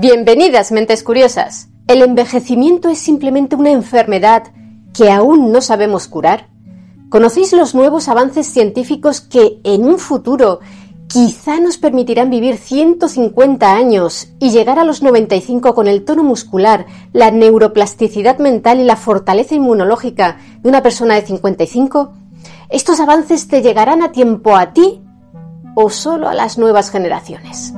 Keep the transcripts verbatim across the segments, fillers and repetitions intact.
Bienvenidas, mentes curiosas. ¿El envejecimiento es simplemente una enfermedad que aún no sabemos curar? ¿Conocéis los nuevos avances científicos que en un futuro quizá nos permitirán vivir ciento cincuenta años y llegar a los noventa y cinco con el tono muscular, la neuroplasticidad mental y la fortaleza inmunológica de una persona de cincuenta y cinco? ¿Estos avances te llegarán a tiempo a ti o solo a las nuevas generaciones?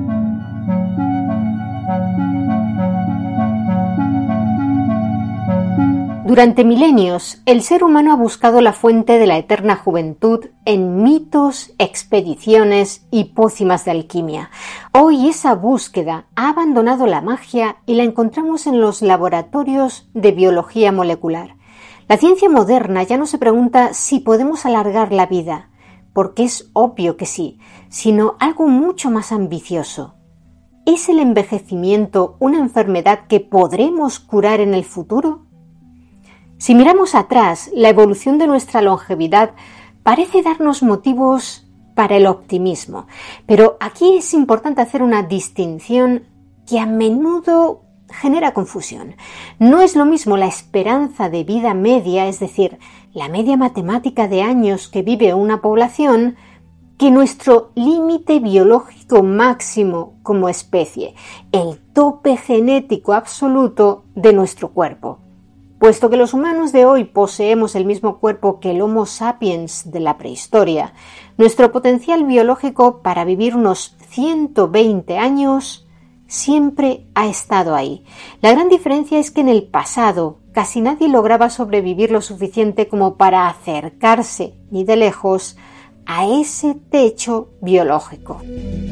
Durante milenios, el ser humano ha buscado la fuente de la eterna juventud en mitos, expediciones y pócimas de alquimia. Hoy esa búsqueda ha abandonado la magia y la encontramos en los laboratorios de biología molecular. La ciencia moderna ya no se pregunta si podemos alargar la vida, porque es obvio que sí, sino algo mucho más ambicioso. ¿Es el envejecimiento una enfermedad que podremos curar en el futuro? Si miramos atrás, la evolución de nuestra longevidad parece darnos motivos para el optimismo, pero aquí es importante hacer una distinción que a menudo genera confusión. No es lo mismo la esperanza de vida media, es decir, la media matemática de años que vive una población, que nuestro límite biológico máximo como especie, el tope genético absoluto de nuestro cuerpo. Puesto que los humanos de hoy poseemos el mismo cuerpo que el Homo sapiens de la prehistoria, nuestro potencial biológico para vivir unos ciento veinte años siempre ha estado ahí. La gran diferencia es que en el pasado casi nadie lograba sobrevivir lo suficiente como para acercarse, ni de lejos, a ese techo biológico.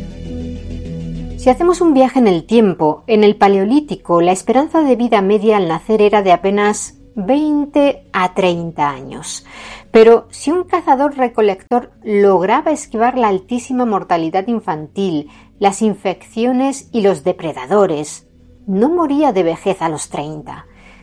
Si hacemos un viaje en el tiempo, en el Paleolítico, la esperanza de vida media al nacer era de apenas veinte a treinta años. Pero si un cazador-recolector lograba esquivar la altísima mortalidad infantil, las infecciones y los depredadores, no moría de vejez a los treinta.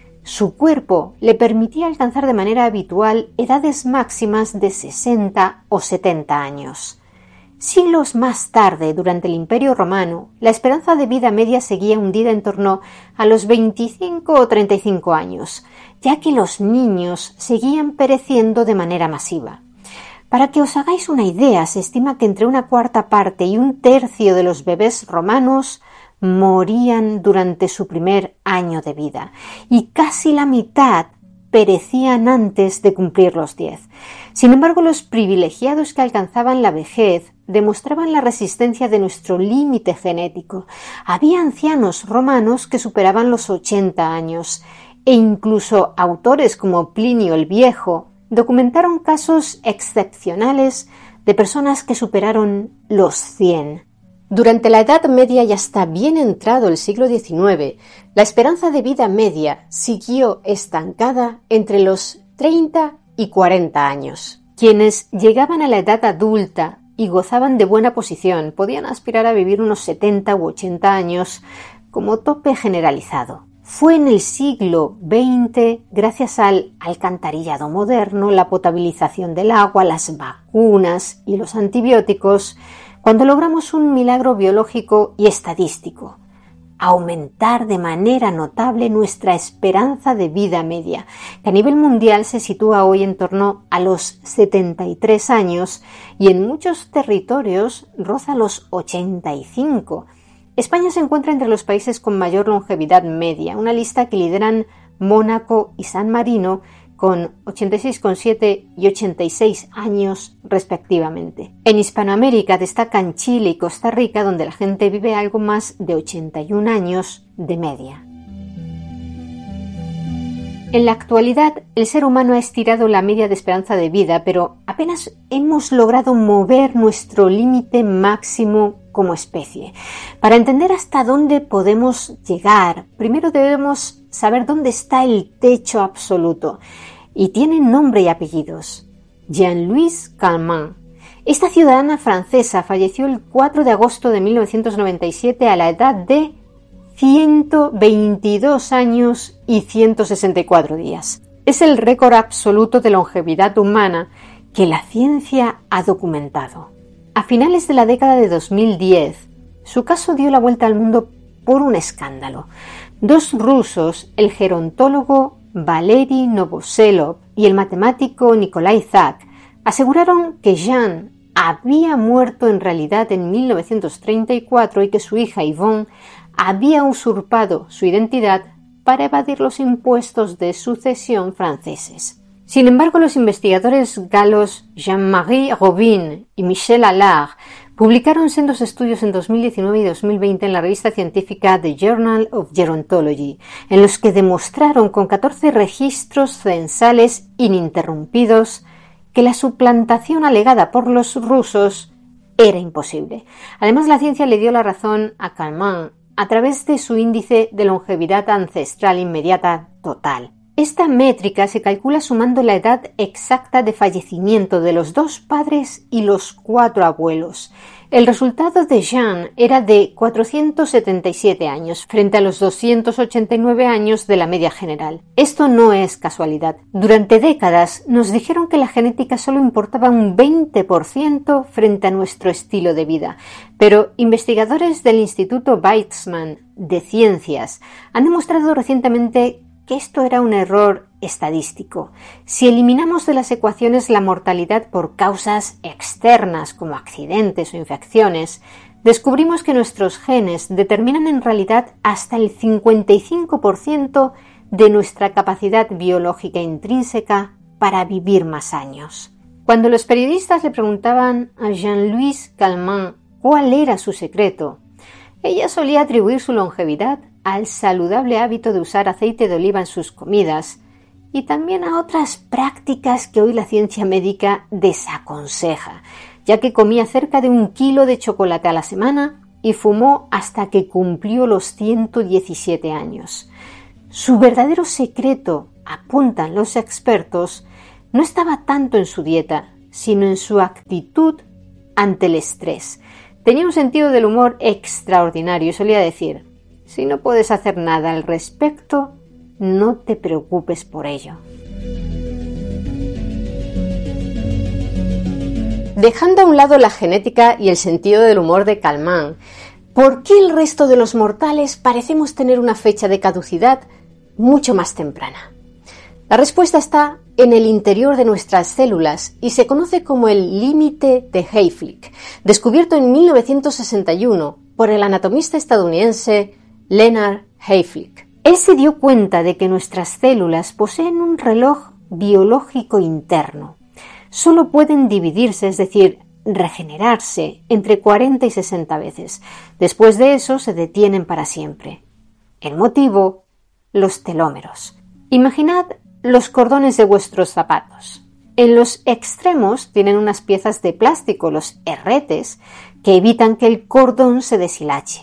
Su cuerpo le permitía alcanzar de manera habitual edades máximas de sesenta o setenta años. Siglos más tarde, durante el Imperio Romano, la esperanza de vida media seguía hundida en torno a los veinticinco o treinta y cinco años, ya que los niños seguían pereciendo de manera masiva. Para que os hagáis una idea, se estima que entre una cuarta parte y un tercio de los bebés romanos morían durante su primer año de vida, y casi la mitad perecían antes de cumplir los diez. Sin embargo, los privilegiados que alcanzaban la vejez demostraban la resistencia de nuestro límite genético. Había ancianos romanos que superaban los ochenta años, e incluso autores como Plinio el Viejo documentaron casos excepcionales de personas que superaron los cien. Durante la Edad Media y hasta bien entrado el siglo diecinueve, la esperanza de vida media siguió estancada entre los treinta y cuarenta años. Quienes llegaban a la edad adulta y gozaban de buena posición podían aspirar a vivir unos setenta u ochenta años como tope generalizado. Fue en el siglo veinte, gracias al alcantarillado moderno, la potabilización del agua, las vacunas y los antibióticos, cuando logramos un milagro biológico y estadístico: aumentar de manera notable nuestra esperanza de vida media, que a nivel mundial se sitúa hoy en torno a los setenta y tres años y en muchos territorios roza los ochenta y cinco. España se encuentra entre los países con mayor longevidad media, una lista que lideran Mónaco y San Marino con ochenta y seis coma siete y ochenta y seis años respectivamente. En Hispanoamérica destacan Chile y Costa Rica, donde la gente vive algo más de ochenta y un años de media. En la actualidad, el ser humano ha estirado la media de esperanza de vida, pero apenas hemos logrado mover nuestro límite máximo como especie. Para entender hasta dónde podemos llegar, primero debemos saber dónde está el techo absoluto, y tienen nombre y apellidos. Jean-Louis Calment. Esta ciudadana francesa falleció el cuatro de agosto de mil novecientos noventa y siete a la edad de ciento veintidós años y ciento sesenta y cuatro días. Es el récord absoluto de longevidad humana que la ciencia ha documentado. A finales de la década de dos mil diez, su caso dio la vuelta al mundo por un escándalo. Dos rusos, el gerontólogo Valery Novoselov y el matemático Nikolai Zak, aseguraron que Jeanne había muerto en realidad en mil novecientos treinta y cuatro y que su hija Yvonne había usurpado su identidad para evadir los impuestos de sucesión franceses. Sin embargo, los investigadores galos Jean-Marie Robin y Michel Allard publicaron sendos estudios en dos mil diecinueve y dos mil veinte en la revista científica The Journal of Gerontology, en los que demostraron con catorce registros censales ininterrumpidos que la suplantación alegada por los rusos era imposible. Además, la ciencia le dio la razón a Kalman a través de su índice de longevidad ancestral inmediata total. Esta métrica se calcula sumando la edad exacta de fallecimiento de los dos padres y los cuatro abuelos. El resultado de Jeanne era de cuatrocientos setenta y siete años, frente a los doscientos ochenta y nueve años de la media general. Esto no es casualidad. Durante décadas nos dijeron que la genética solo importaba un veinte por ciento frente a nuestro estilo de vida, pero investigadores del Instituto Weizmann de Ciencias han demostrado recientemente que esto era un error estadístico. Si eliminamos de las ecuaciones la mortalidad por causas externas como accidentes o infecciones, descubrimos que nuestros genes determinan en realidad hasta el cincuenta y cinco por ciento de nuestra capacidad biológica intrínseca para vivir más años. Cuando los periodistas le preguntaban a Jean-Louise Calment cuál era su secreto, ella solía atribuir su longevidad al saludable hábito de usar aceite de oliva en sus comidas y también a otras prácticas que hoy la ciencia médica desaconseja, ya que comía cerca de un kilo de chocolate a la semana y fumó hasta que cumplió los ciento diecisiete años. Su verdadero secreto, apuntan los expertos, no estaba tanto en su dieta, sino en su actitud ante el estrés. Tenía un sentido del humor extraordinario y solía decir: si no puedes hacer nada al respecto, no te preocupes por ello. Dejando a un lado la genética y el sentido del humor de Calment, ¿por qué el resto de los mortales parecemos tener una fecha de caducidad mucho más temprana? La respuesta está en el interior de nuestras células y se conoce como el límite de Hayflick, descubierto en mil novecientos sesenta y uno por el anatomista estadounidense Leonard Hayflick. Él se dio cuenta de que nuestras células poseen un reloj biológico interno. Solo pueden dividirse, es decir, regenerarse entre cuarenta y sesenta veces. Después de eso se detienen para siempre. El motivo: los telómeros. Imaginad los cordones de vuestros zapatos. En los extremos tienen unas piezas de plástico, los herretes, que evitan que el cordón se deshilache.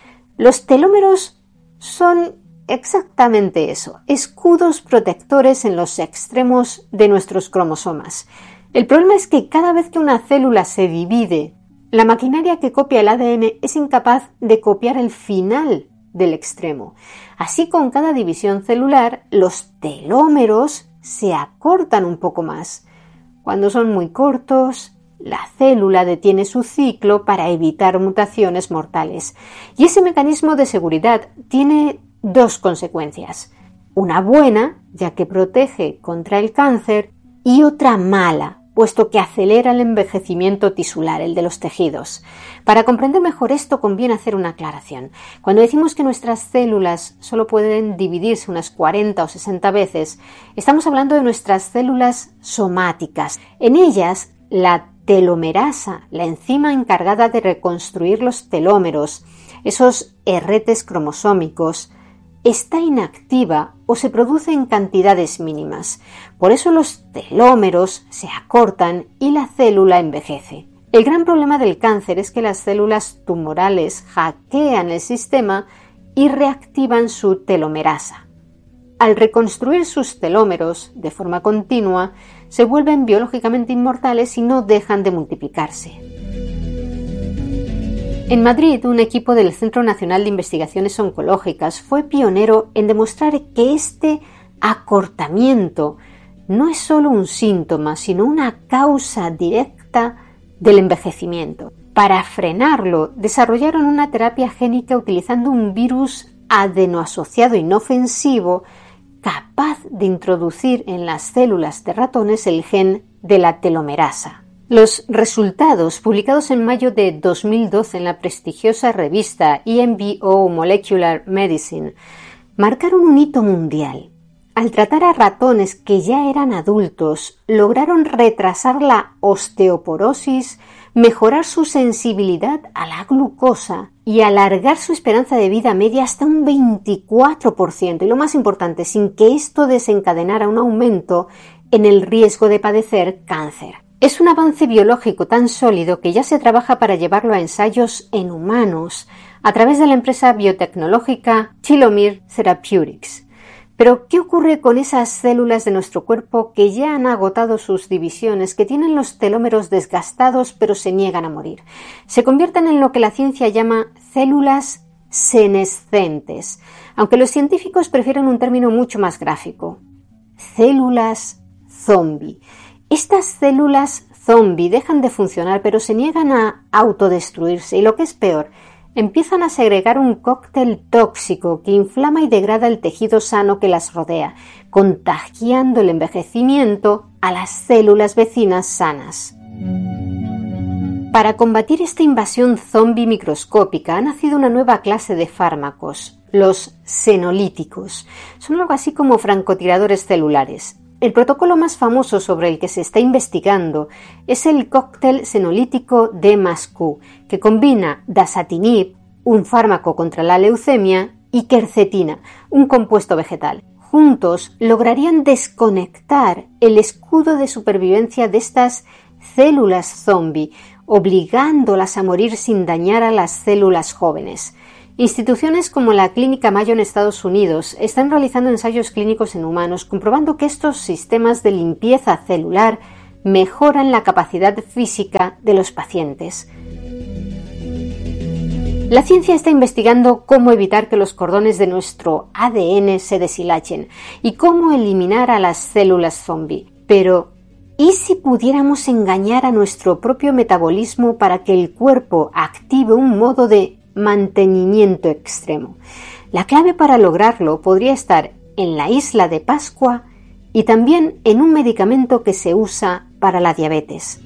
Los telómeros son exactamente eso, escudos protectores en los extremos de nuestros cromosomas. El problema es que cada vez que una célula se divide, la maquinaria que copia el A D N es incapaz de copiar el final del extremo. Así, con cada división celular, los telómeros se acortan un poco más. Cuando son muy cortos, la célula detiene su ciclo para evitar mutaciones mortales. Y ese mecanismo de seguridad tiene dos consecuencias. Una buena, ya que protege contra el cáncer, y otra mala, puesto que acelera el envejecimiento tisular, el de los tejidos. Para comprender mejor esto conviene hacer una aclaración. Cuando decimos que nuestras células solo pueden dividirse unas cuarenta o sesenta veces, estamos hablando de nuestras células somáticas. En ellas, la telomerasa, la enzima encargada de reconstruir los telómeros, esos herretes cromosómicos, está inactiva o se produce en cantidades mínimas. Por eso los telómeros se acortan y la célula envejece. El gran problema del cáncer es que las células tumorales hackean el sistema y reactivan su telomerasa. Al reconstruir sus telómeros de forma continua, se vuelven biológicamente inmortales y no dejan de multiplicarse. En Madrid, un equipo del Centro Nacional de Investigaciones Oncológicas fue pionero en demostrar que este acortamiento no es solo un síntoma, sino una causa directa del envejecimiento. Para frenarlo, desarrollaron una terapia génica utilizando un virus adenoasociado inofensivo capaz de introducir en las células de ratones el gen de la telomerasa. Los resultados, publicados en mayo de dos mil doce en la prestigiosa revista E M B O Molecular Medicine, marcaron un hito mundial. Al tratar a ratones que ya eran adultos, lograron retrasar la osteoporosis, mejorar su sensibilidad a la glucosa y alargar su esperanza de vida media hasta un veinticuatro por ciento. Y lo más importante, sin que esto desencadenara un aumento en el riesgo de padecer cáncer. Es un avance biológico tan sólido que ya se trabaja para llevarlo a ensayos en humanos a través de la empresa biotecnológica Telomere Therapeutics. Pero, ¿qué ocurre con esas células de nuestro cuerpo que ya han agotado sus divisiones, que tienen los telómeros desgastados pero se niegan a morir? Se convierten en lo que la ciencia llama células senescentes, aunque los científicos prefieren un término mucho más gráfico. Células zombie. Estas células zombie dejan de funcionar pero se niegan a autodestruirse y, lo que es peor, empiezan a segregar un cóctel tóxico que inflama y degrada el tejido sano que las rodea, contagiando el envejecimiento a las células vecinas sanas. Para combatir esta invasión zombie microscópica ha nacido una nueva clase de fármacos, los senolíticos. Son algo así como francotiradores celulares. El protocolo más famoso sobre el que se está investigando es el cóctel senolítico D más Q, que combina dasatinib, un fármaco contra la leucemia, y quercetina, un compuesto vegetal. Juntos lograrían desconectar el escudo de supervivencia de estas células zombie, obligándolas a morir sin dañar a las células jóvenes. Instituciones como la Clínica Mayo en Estados Unidos están realizando ensayos clínicos en humanos, comprobando que estos sistemas de limpieza celular mejoran la capacidad física de los pacientes. La ciencia está investigando cómo evitar que los cordones de nuestro A D N se deshilachen y cómo eliminar a las células zombie. Pero, ¿y si pudiéramos engañar a nuestro propio metabolismo para que el cuerpo active un modo de mantenimiento extremo? La clave para lograrlo podría estar en la isla de Pascua y también en un medicamento que se usa para la diabetes.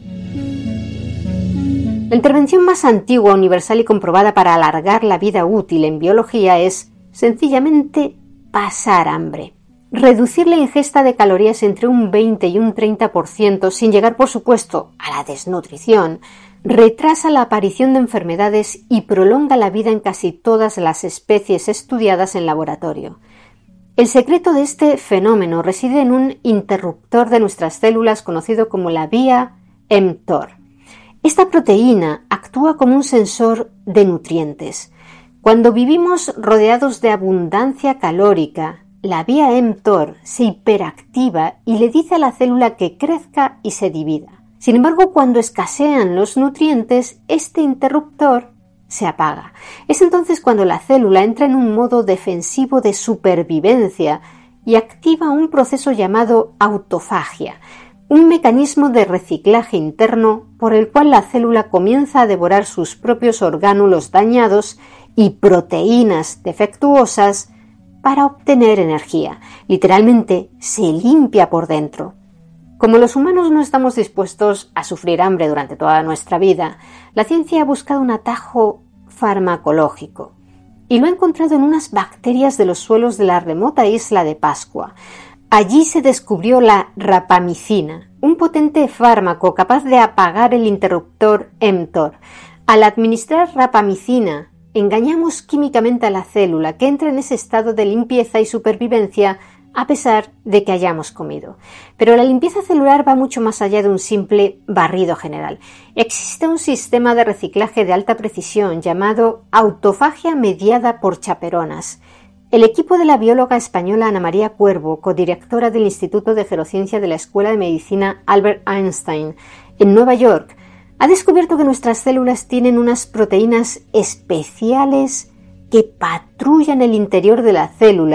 La intervención más antigua, universal y comprobada para alargar la vida útil en biología es sencillamente pasar hambre. Reducir la ingesta de calorías entre un veinte y un treinta por ciento, sin llegar por supuesto a la desnutrición, retrasa la aparición de enfermedades y prolonga la vida en casi todas las especies estudiadas en laboratorio. El secreto de este fenómeno reside en un interruptor de nuestras células conocido como la vía mTOR. Esta proteína actúa como un sensor de nutrientes. Cuando vivimos rodeados de abundancia calórica, la vía mTOR se hiperactiva y le dice a la célula que crezca y se divida. Sin embargo, cuando escasean los nutrientes, este interruptor se apaga. Es entonces cuando la célula entra en un modo defensivo de supervivencia y activa un proceso llamado autofagia, un mecanismo de reciclaje interno por el cual la célula comienza a devorar sus propios orgánulos dañados y proteínas defectuosas para obtener energía. Literalmente se limpia por dentro. Como los humanos no estamos dispuestos a sufrir hambre durante toda nuestra vida, la ciencia ha buscado un atajo farmacológico y lo ha encontrado en unas bacterias de los suelos de la remota isla de Pascua. Allí se descubrió la rapamicina, un potente fármaco capaz de apagar el interruptor mTOR. Al administrar rapamicina, engañamos químicamente a la célula que entra en ese estado de limpieza y supervivencia a pesar de que hayamos comido. Pero la limpieza celular va mucho más allá de un simple barrido general. Existe un sistema de reciclaje de alta precisión llamado autofagia mediada por chaperonas. El equipo de la bióloga española Ana María Cuervo, codirectora del Instituto de Gerociencia de la Escuela de Medicina Albert Einstein en Nueva York, ha descubierto que nuestras células tienen unas proteínas especiales que patrullan el interior de la célula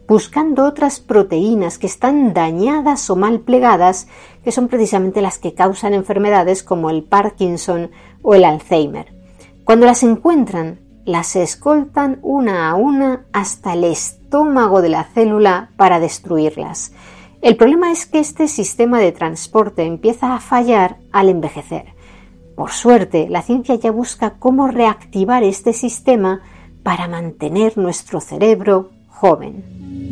buscando otras proteínas que están dañadas o mal plegadas, que son precisamente las que causan enfermedades como el Parkinson o el Alzheimer. Cuando las encuentran, las escoltan una a una hasta el estómago de la célula para destruirlas. El problema es que este sistema de transporte empieza a fallar al envejecer. Por suerte, la ciencia ya busca cómo reactivar este sistema para mantener nuestro cerebro joven.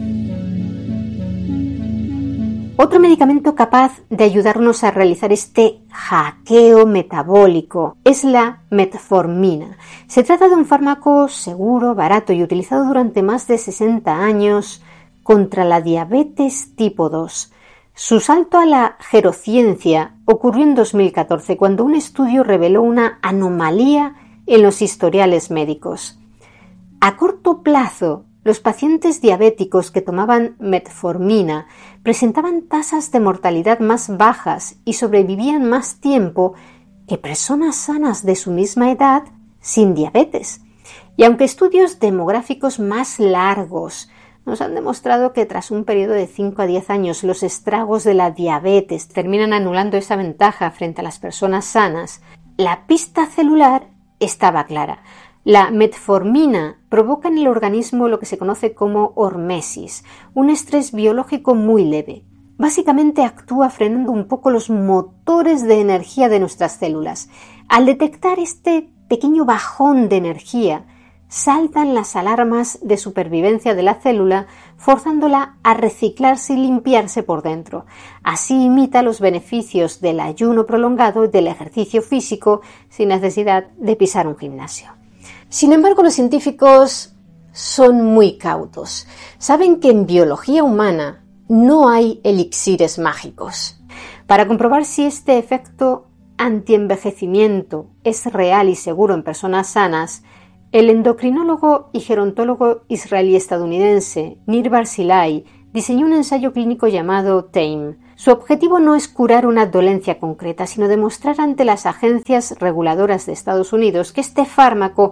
Otro medicamento capaz de ayudarnos a realizar este hackeo metabólico es la metformina. Se trata de un fármaco seguro, barato y utilizado durante más de sesenta años contra la diabetes tipo dos. Su salto a la gerociencia ocurrió en dos mil catorce, cuando un estudio reveló una anomalía en los historiales médicos. A corto plazo, los pacientes diabéticos que tomaban metformina presentaban tasas de mortalidad más bajas y sobrevivían más tiempo que personas sanas de su misma edad sin diabetes. Y aunque estudios demográficos más largos nos han demostrado que tras un periodo de cinco a diez años los estragos de la diabetes terminan anulando esa ventaja frente a las personas sanas, la pista celular estaba clara. La metformina provoca en el organismo lo que se conoce como hormesis, un estrés biológico muy leve. Básicamente actúa frenando un poco los motores de energía de nuestras células. Al detectar este pequeño bajón de energía, saltan las alarmas de supervivencia de la célula, forzándola a reciclarse y limpiarse por dentro. Así imita los beneficios del ayuno prolongado y del ejercicio físico sin necesidad de pisar un gimnasio. Sin embargo, los científicos son muy cautos. Saben que en biología humana no hay elixires mágicos. Para comprobar si este efecto antienvejecimiento es real y seguro en personas sanas, el endocrinólogo y gerontólogo israelí-estadounidense Nir Barzilai diseñó un ensayo clínico llamado TAME. Su objetivo no es curar una dolencia concreta, sino demostrar ante las agencias reguladoras de Estados Unidos que este fármaco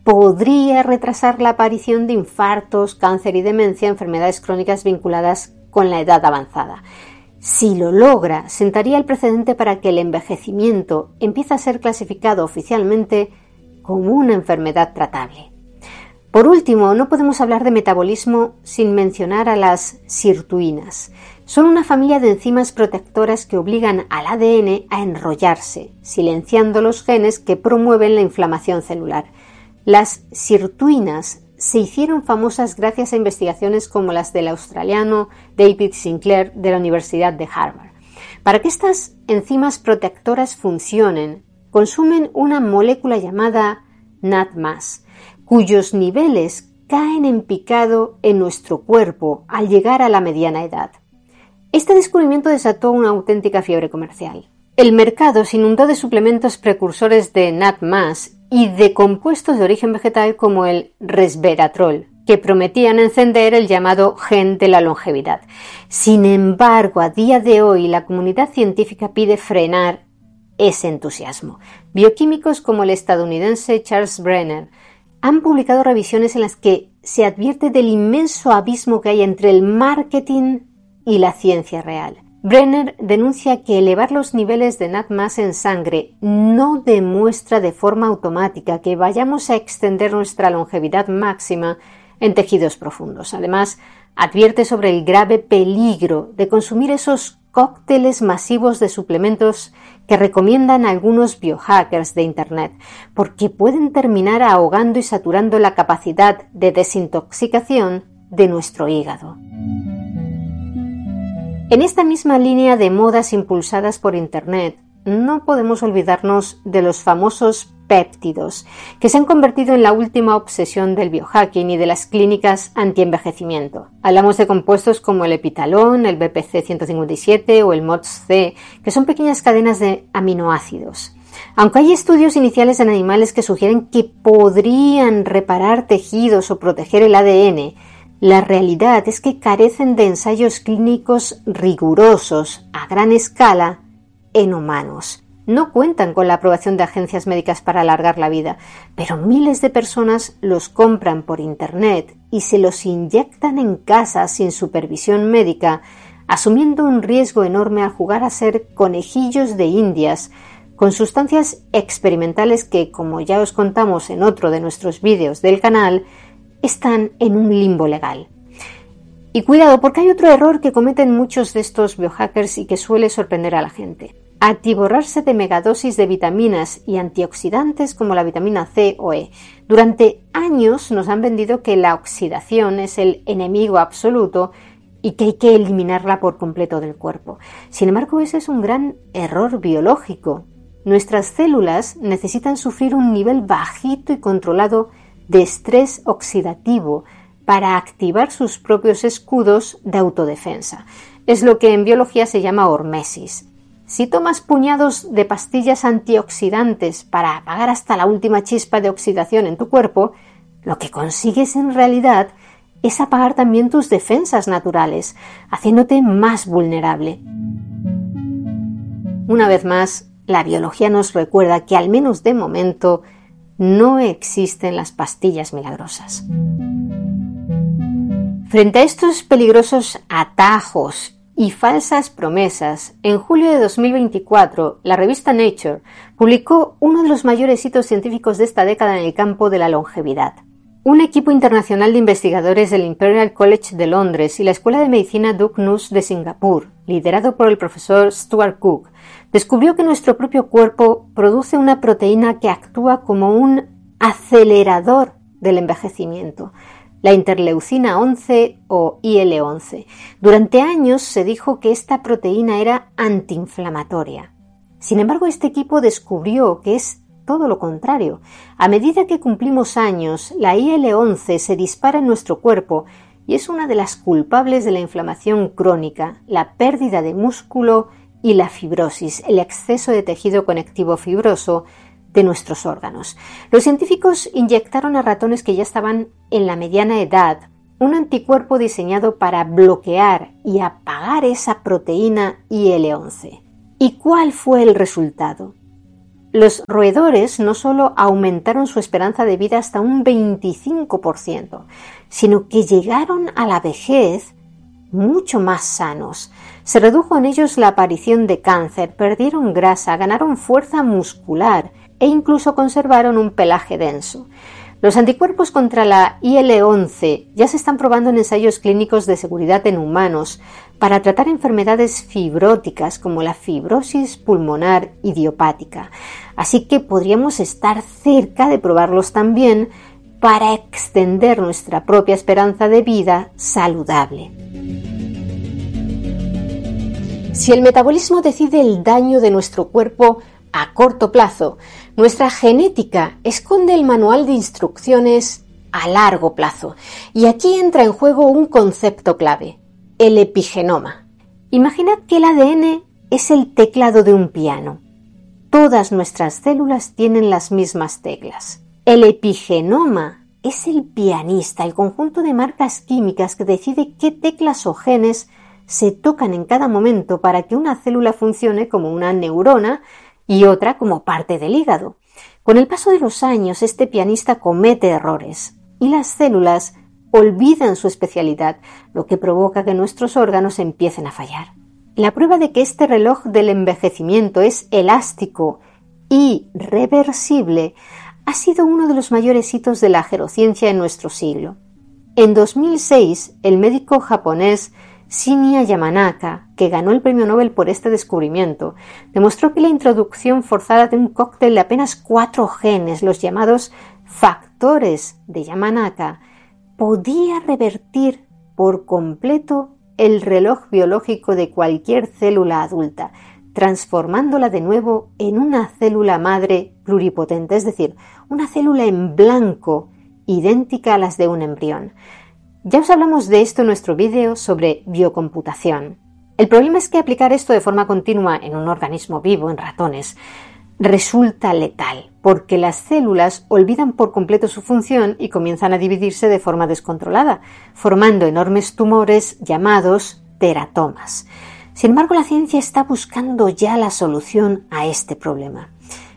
podría retrasar la aparición de infartos, cáncer y demencia, enfermedades crónicas vinculadas con la edad avanzada. Si lo logra, sentaría el precedente para que el envejecimiento empiece a ser clasificado oficialmente como una enfermedad tratable. Por último, no podemos hablar de metabolismo sin mencionar a las sirtuinas. Son una familia de enzimas protectoras que obligan al A D N a enrollarse, silenciando los genes que promueven la inflamación celular. Las sirtuinas se hicieron famosas gracias a investigaciones como las del australiano David Sinclair de la Universidad de Harvard. Para que estas enzimas protectoras funcionen, consumen una molécula llamada N A T más, cuyos niveles caen en picado en nuestro cuerpo al llegar a la mediana edad. Este descubrimiento desató una auténtica fiebre comercial. El mercado se inundó de suplementos precursores de N A T más y de compuestos de origen vegetal como el resveratrol, que prometían encender el llamado gen de la longevidad. Sin embargo, a día de hoy la comunidad científica pide frenar ese entusiasmo. Bioquímicos como el estadounidense Charles Brenner han publicado revisiones en las que se advierte del inmenso abismo que hay entre el marketing y la ciencia real. Brenner denuncia que elevar los niveles de N A T más en sangre no demuestra de forma automática que vayamos a extender nuestra longevidad máxima en tejidos profundos. Además, advierte sobre el grave peligro de consumir esos cócteles masivos de suplementos que recomiendan algunos biohackers de Internet, porque pueden terminar ahogando y saturando la capacidad de desintoxicación de nuestro hígado. En esta misma línea de modas impulsadas por Internet, no podemos olvidarnos de los famosos péptidos, que se han convertido en la última obsesión del biohacking y de las clínicas antienvejecimiento. Hablamos de compuestos como el epitalón, el B P C ciento cincuenta y siete o el M O T S-C, que son pequeñas cadenas de aminoácidos. Aunque hay estudios iniciales en animales que sugieren que podrían reparar tejidos o proteger el A D N, la realidad es que carecen de ensayos clínicos rigurosos a gran escala en humanos. No cuentan con la aprobación de agencias médicas para alargar la vida, pero miles de personas los compran por Internet y se los inyectan en casa sin supervisión médica, asumiendo un riesgo enorme al jugar a ser conejillos de indias, con sustancias experimentales que, como ya os contamos en otro de nuestros vídeos del canal, están en un limbo legal. Y cuidado, porque hay otro error que cometen muchos de estos biohackers y que suele sorprender a la gente. Atiborrarse de megadosis de vitaminas y antioxidantes como la vitamina C o E. Durante años nos han vendido que la oxidación es el enemigo absoluto y que hay que eliminarla por completo del cuerpo. Sin embargo, ese es un gran error biológico. Nuestras células necesitan sufrir un nivel bajito y controlado de estrés oxidativo para activar sus propios escudos de autodefensa. Es lo que en biología se llama hormesis. Si tomas puñados de pastillas antioxidantes para apagar hasta la última chispa de oxidación en tu cuerpo, lo que consigues en realidad es apagar también tus defensas naturales, haciéndote más vulnerable. Una vez más, la biología nos recuerda que, al menos de momento, no existen las pastillas milagrosas. Frente a estos peligrosos atajos y falsas promesas, en julio de dos mil veinticuatro, la revista Nature publicó uno de los mayores hitos científicos de esta década en el campo de la longevidad. Un equipo internacional de investigadores del Imperial College de Londres y la Escuela de Medicina Duke Nuss de Singapur, liderado por el profesor Stuart Cook, descubrió que nuestro propio cuerpo produce una proteína que actúa como un acelerador del envejecimiento, la interleucina once o I L once. Durante años se dijo que esta proteína era antiinflamatoria. Sin embargo, este equipo descubrió que es todo lo contrario. A medida que cumplimos años, la I L once se dispara en nuestro cuerpo y es una de las culpables de la inflamación crónica, la pérdida de músculo y la fibrosis, el exceso de tejido conectivo fibroso de nuestros órganos. Los científicos inyectaron a ratones que ya estaban en la mediana edad un anticuerpo diseñado para bloquear y apagar esa proteína I L once. ¿Y cuál fue el resultado? Los roedores no solo aumentaron su esperanza de vida hasta un veinticinco por ciento, sino que llegaron a la vejez mucho más sanos. Se redujo en ellos la aparición de cáncer, perdieron grasa, ganaron fuerza muscular e incluso conservaron un pelaje denso. Los anticuerpos contra la I L once ya se están probando en ensayos clínicos de seguridad en humanos para tratar enfermedades fibróticas como la fibrosis pulmonar idiopática. Así que podríamos estar cerca de probarlos también para extender nuestra propia esperanza de vida saludable. Si el metabolismo decide el daño de nuestro cuerpo a corto plazo, nuestra genética esconde el manual de instrucciones a largo plazo. Y aquí entra en juego un concepto clave, el epigenoma. Imaginad que el A D N es el teclado de un piano. Todas nuestras células tienen las mismas teclas. El epigenoma es el pianista, el conjunto de marcas químicas que decide qué teclas o genes se tocan en cada momento para que una célula funcione como una neurona y otra como parte del hígado. Con el paso de los años, este pianista comete errores y las células olvidan su especialidad, lo que provoca que nuestros órganos empiecen a fallar. La prueba de que este reloj del envejecimiento es elástico y reversible ha sido uno de los mayores hitos de la gerociencia en nuestro siglo. En dos mil seis, el médico japonés Shinya Yamanaka, que ganó el premio Nobel por este descubrimiento, demostró que la introducción forzada de un cóctel de apenas cuatro genes, los llamados factores de Yamanaka, podía revertir por completo el reloj biológico de cualquier célula adulta, transformándola de nuevo en una célula madre pluripotente, es decir, una célula en blanco idéntica a las de un embrión. Ya os hablamos de esto en nuestro vídeo sobre biocomputación. El problema es que aplicar esto de forma continua en un organismo vivo, en ratones, resulta letal, porque las células olvidan por completo su función y comienzan a dividirse de forma descontrolada, formando enormes tumores llamados teratomas. Sin embargo, la ciencia está buscando ya la solución a este problema.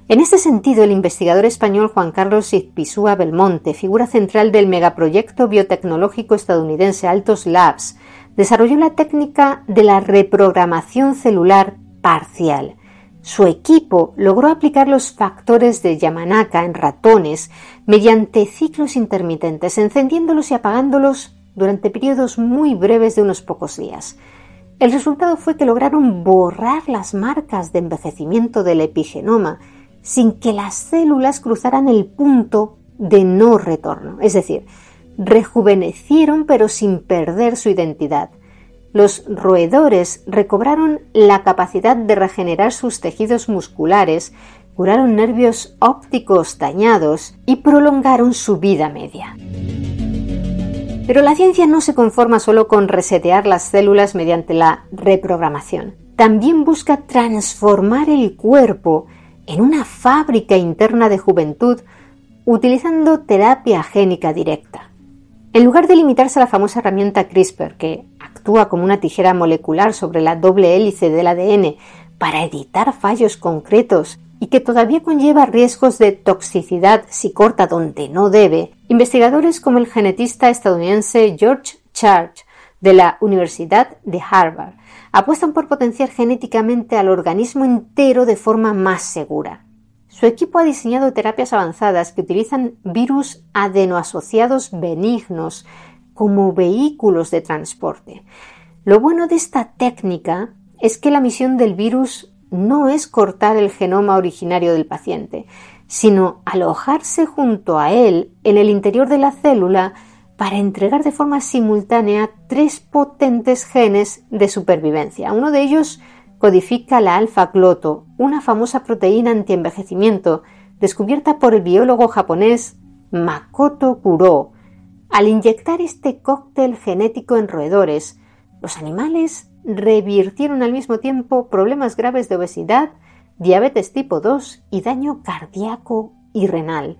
En este sentido, el investigador español Juan Carlos Izpisúa Belmonte, figura central del megaproyecto biotecnológico estadounidense Altos Labs, desarrolló la técnica de la reprogramación celular parcial. Su equipo logró aplicar los factores de Yamanaka en ratones mediante ciclos intermitentes, encendiéndolos y apagándolos durante periodos muy breves de unos pocos días. El resultado fue que lograron borrar las marcas de envejecimiento del epigenoma sin que las células cruzaran el punto de no retorno, es decir, rejuvenecieron pero sin perder su identidad. Los roedores recobraron la capacidad de regenerar sus tejidos musculares, curaron nervios ópticos dañados y prolongaron su vida media. Pero la ciencia no se conforma solo con resetear las células mediante la reprogramación. También busca transformar el cuerpo en una fábrica interna de juventud utilizando terapia génica directa. En lugar de limitarse a la famosa herramienta CRISPR, que actúa como una tijera molecular sobre la doble hélice del A D N para editar fallos concretos y que todavía conlleva riesgos de toxicidad si corta donde no debe, investigadores como el genetista estadounidense George Church de la Universidad de Harvard apuestan por potenciar genéticamente al organismo entero de forma más segura. Su equipo ha diseñado terapias avanzadas que utilizan virus adenoasociados benignos como vehículos de transporte. Lo bueno de esta técnica es que la misión del virus no es cortar el genoma originario del paciente, sino alojarse junto a él en el interior de la célula para entregar de forma simultánea tres potentes genes de supervivencia. Uno de ellos codifica la alfa-gloto, una famosa proteína antienvejecimiento descubierta por el biólogo japonés Makoto Kurō. Al inyectar este cóctel genético en roedores, los animales revirtieron al mismo tiempo problemas graves de obesidad, diabetes tipo dos y daño cardíaco y renal.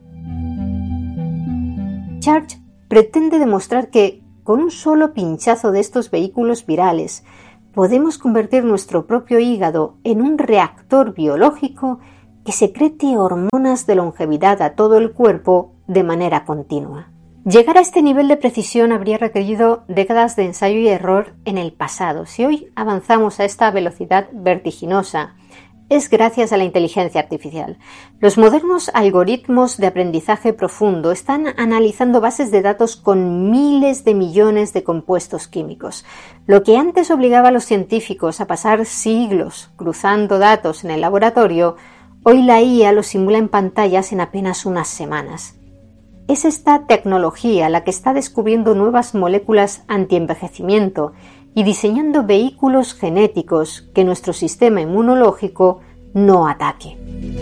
Church pretende demostrar que, con un solo pinchazo de estos vehículos virales, podemos convertir nuestro propio hígado en un reactor biológico que secrete hormonas de longevidad a todo el cuerpo de manera continua. Llegar a este nivel de precisión habría requerido décadas de ensayo y error en el pasado. Si hoy avanzamos a esta velocidad vertiginosa, es gracias a la inteligencia artificial. Los modernos algoritmos de aprendizaje profundo están analizando bases de datos con miles de millones de compuestos químicos. Lo que antes obligaba a los científicos a pasar siglos cruzando datos en el laboratorio, hoy la I A los simula en pantallas en apenas unas semanas. Es esta tecnología la que está descubriendo nuevas moléculas antienvejecimiento y diseñando vehículos genéticos que nuestro sistema inmunológico no ataque.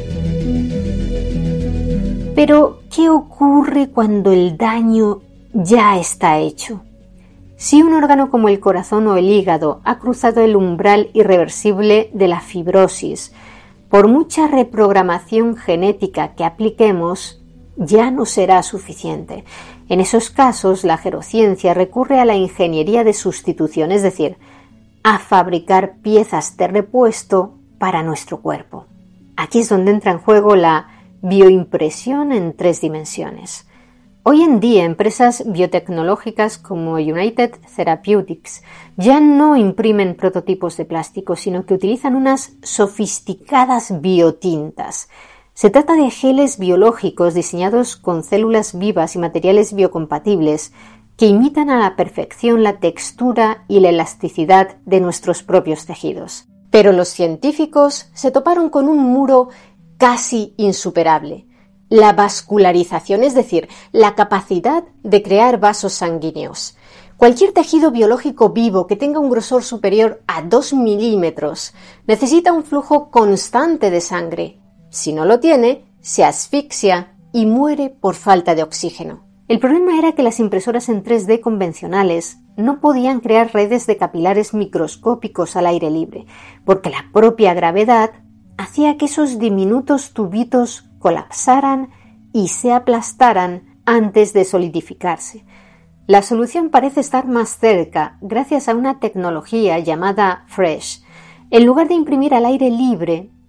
Pero, ¿qué ocurre cuando el daño ya está hecho? Si un órgano como el corazón o el hígado ha cruzado el umbral irreversible de la fibrosis, por mucha reprogramación genética que apliquemos, ya no será suficiente. En esos casos, la gerociencia recurre a la ingeniería de sustitución, es decir, a fabricar piezas de repuesto para nuestro cuerpo. Aquí es donde entra en juego la bioimpresión en tres dimensiones. Hoy en día, empresas biotecnológicas como United Therapeutics ya no imprimen prototipos de plástico, sino que utilizan unas sofisticadas biotintas. Se trata de geles biológicos diseñados con células vivas y materiales biocompatibles que imitan a la perfección la textura y la elasticidad de nuestros propios tejidos. Pero los científicos se toparon con un muro casi insuperable: la vascularización, es decir, la capacidad de crear vasos sanguíneos. Cualquier tejido biológico vivo que tenga un grosor superior a dos milímetros necesita un flujo constante de sangre. Si no lo tiene, se asfixia y muere por falta de oxígeno. El problema era que las impresoras en tres D convencionales no podían crear redes de capilares microscópicos al aire libre, porque la propia gravedad hacía que esos diminutos tubitos colapsaran y se aplastaran antes de solidificarse. La solución parece estar más cerca gracias a una tecnología llamada FRESH. En lugar de imprimir al aire libre,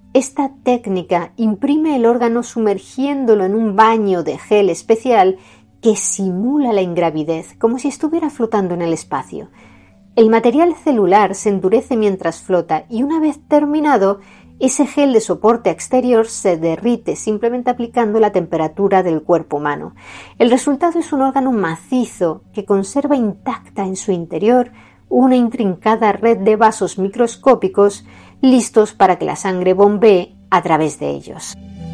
Esta técnica imprime el órgano sumergiéndolo en un baño de gel especial que simula la ingravidez, como si estuviera flotando en el espacio. El material celular se endurece mientras flota y una vez terminado, ese gel de soporte exterior se derrite simplemente aplicando la temperatura del cuerpo humano. El resultado es un órgano macizo que conserva intacta en su interior una intrincada red de vasos microscópicos listos para que la sangre bombee a través de ellos.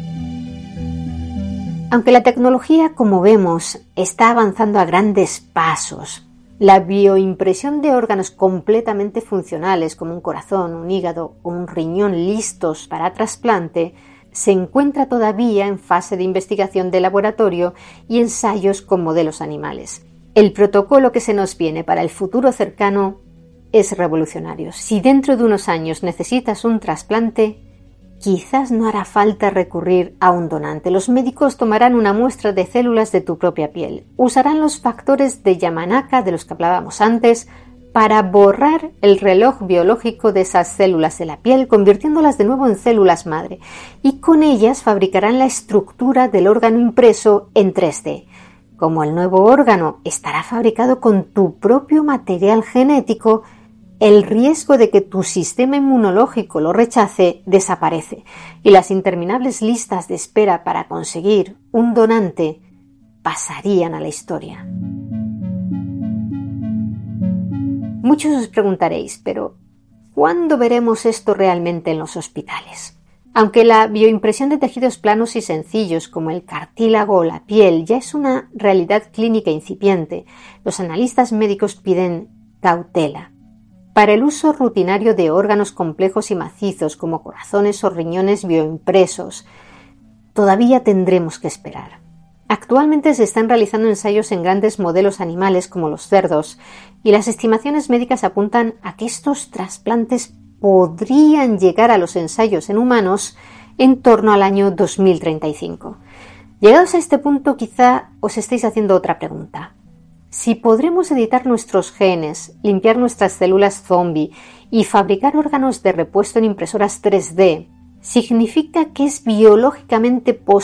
Aunque la tecnología, como vemos, está avanzando a grandes pasos, la bioimpresión de órganos completamente funcionales como un corazón, un hígado o un riñón listos para trasplante se encuentra todavía en fase de investigación de laboratorio y ensayos con modelos animales. El protocolo que se nos viene para el futuro cercano es revolucionario. Si dentro de unos años necesitas un trasplante, quizás no hará falta recurrir a un donante. Los médicos tomarán una muestra de células de tu propia piel. Usarán los factores de Yamanaka de los que hablábamos antes para borrar el reloj biológico de esas células de la piel, convirtiéndolas de nuevo en células madre. Y con ellas fabricarán la estructura del órgano impreso en tres D. Como el nuevo órgano estará fabricado con tu propio material genético, el riesgo de que tu sistema inmunológico lo rechace desaparece y las interminables listas de espera para conseguir un donante pasarían a la historia. Muchos os preguntaréis, pero ¿cuándo veremos esto realmente en los hospitales? Aunque la bioimpresión de tejidos planos y sencillos como el cartílago o la piel ya es una realidad clínica incipiente, los analistas médicos piden cautela. Para el uso rutinario de órganos complejos y macizos como corazones o riñones bioimpresos, todavía tendremos que esperar. Actualmente se están realizando ensayos en grandes modelos animales como los cerdos y las estimaciones médicas apuntan a que estos trasplantes podrían llegar a los ensayos en humanos en torno al año dos mil treinta y cinco. Llegados a este punto, quizá os estéis haciendo otra pregunta. Si podremos editar nuestros genes, limpiar nuestras células zombie y fabricar órganos de repuesto en impresoras tres D, ¿significa que es biológicamente posible